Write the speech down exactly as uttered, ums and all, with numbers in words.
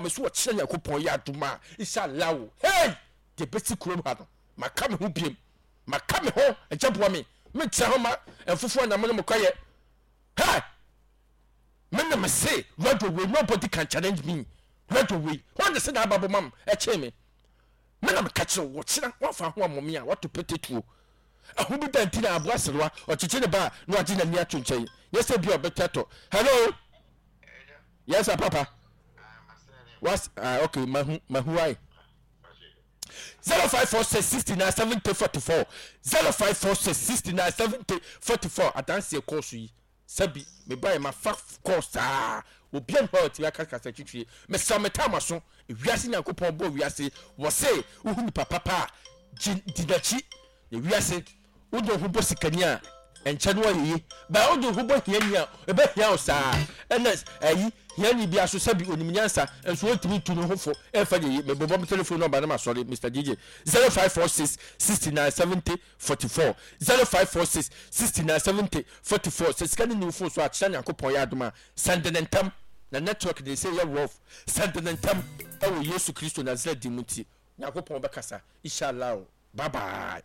me so kire Yakopon ya aduma inshallah hey de beti kurom ha no maka me ho biem maka me ho ajaboa me me tira ho ma enfofo na mo no kwaye hey me na me say right away nobody can challenge me right away when they say that babo mam e che me me na me ka kire wo kira wo fa ho amome a what to petetuo ahu bi danti na aboaserwa o chiche ne ba no agi na ni atwonchen yes bi obetato hello yes papa what's uh, okay mahu mahu ai zero five four six six nine seven zero four four zero five four six six nine seven zero four four adanse e course yi sabi me buy my fa course ah obi an ho ti aka kasa twitwie me sameta maso wiase Yakopon bo wiase wo say uhu ni papa pa dinachi e wiase udo hu bo sikani a enche no ayi ba udo hu bo hiani a e ba hia o saa ns ayi hiani bia so sabi onimnyansa enso otimi tu no hofo e fa ye me bobo telephone number na ma sorry Mister D J zero five four six six nine seven zero four four zero five four six six nine seven zero four four se skani ni phone so a kira Yakopon ya aduma sandenentam na network they say ya rough sandenentam e wo Yesu Kristo na zedi muti Yakopon be kasa inshallah bye bye.